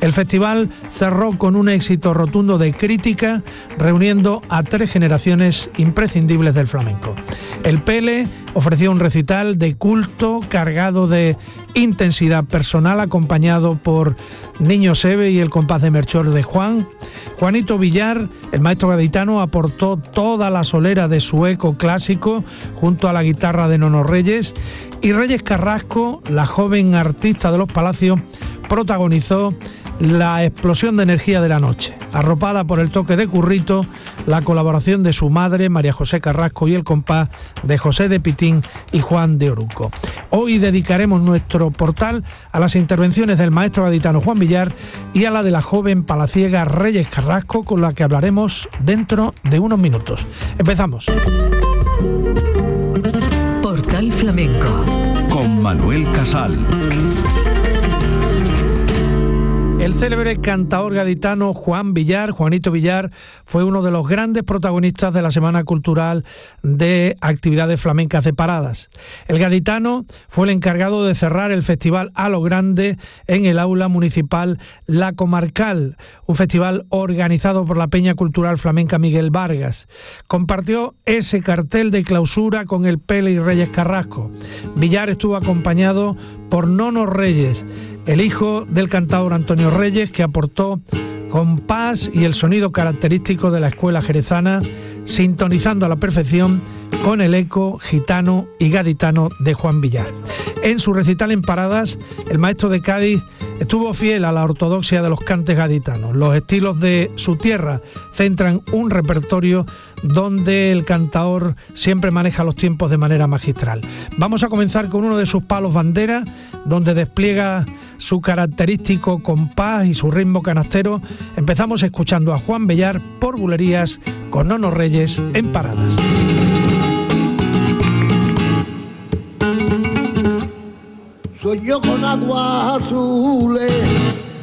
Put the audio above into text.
El festival cerró con un éxito rotundo de crítica, reuniendo a 3 generaciones imprescindibles del flamenco. El Pele ofreció un recital de culto cargado de intensidad personal, acompañado por Niño Seve y el compás de Melchor de Juan. Juanito Villar, el maestro gaditano, aportó toda la solera de su eco clásico junto a la guitarra de Nono Reyes, y Reyes Carrasco, la joven artista de los Palacios, protagonizó la explosión de energía de la noche, arropada por el toque de Currito, la colaboración de su madre, María José Carrasco, y el compás de José de Pitín y Juan de Oruco. Hoy dedicaremos nuestro portal a las intervenciones del maestro gaditano Juan Villar y a la de la joven palaciega Reyes Carrasco, con la que hablaremos dentro de unos minutos. Empezamos. Portal Flamenco con Manuel Casal. El célebre cantaor gaditano Juan Villar, Juanito Villar, fue uno de los grandes protagonistas de la Semana Cultural de Actividades Flamencas de Paradas. El gaditano fue el encargado de cerrar el festival a lo grande en el aula municipal La Comarcal, un festival organizado por la Peña Cultural Flamenca Miguel Vargas. Compartió ese cartel de clausura con el Pele y Reyes Carrasco. Villar estuvo acompañado por Nono Reyes, el hijo del cantaor Antonio Reyes, que aportó compás y el sonido característico de la escuela jerezana, sintonizando a la perfección con el eco gitano y gaditano de Juan Villar. En su recital en Paradas, el maestro de Cádiz estuvo fiel a la ortodoxia de los cantes gaditanos. Los estilos de su tierra centran un repertorio donde el cantaor siempre maneja los tiempos de manera magistral. Vamos a comenzar con uno de sus palos bandera, donde despliega su característico compás y su ritmo canastero. Empezamos escuchando a Juan Villar por Bulerías con Nono Reyes en Paradas. Soy yo con aguas azules